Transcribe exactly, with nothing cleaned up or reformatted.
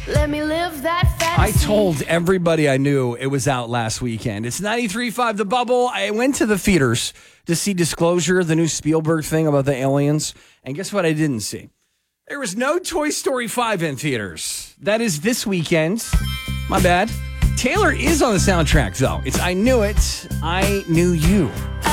Let me live that I fantasy. told everybody I knew it was out last weekend. It's ninety-three point five The Bubble. I went to the theaters to see Disclosure, the new Spielberg thing about the aliens. And guess what I didn't see? There was no Toy Story five in theaters. That is this weekend. My bad. Taylor is on the soundtrack, though. It's I Knew It, I Knew You.